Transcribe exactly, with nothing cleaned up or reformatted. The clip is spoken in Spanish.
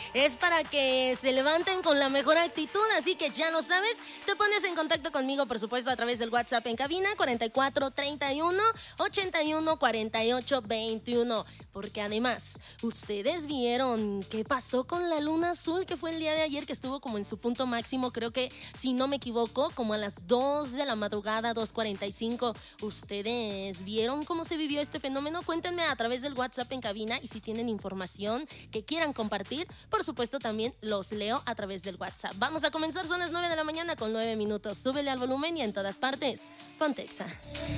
es para que se levanten con la mejor actitud, así que ya lo sabes, te pones en contacto conmigo, por supuesto, a través del WhatsApp en cabina cuarenta y cuatro treinta y uno ochenta y uno cuarenta y ocho veintiuno, porque además, ustedes vieron qué pasó con la luna azul, que fue el día de ayer, que estuvo como en su punto máximo, creo que, si no me equivoco, como a las dos de la madrugada, dos cuarenta y cinco. ¿Ustedes vieron cómo se vivió este fenómeno? Cuéntenme a través del WhatsApp en cabina, y si tienen información que quieran compartir, por supuesto también los leo a través del WhatsApp. Vamos a comenzar, son las nueve de la mañana con nueve minutos. Súbele al volumen y en todas partes, ponte Exa.